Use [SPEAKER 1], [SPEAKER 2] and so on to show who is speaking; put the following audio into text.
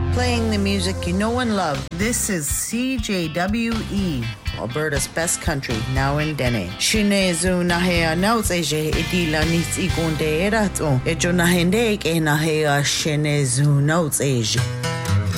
[SPEAKER 1] Playing the music you know and love. This is CJWE, Alberta's best country, now in Dene. Shinezu nahea nautseje idila nits igunde erato. Ejo nahende ke nahea shinezu nautseje.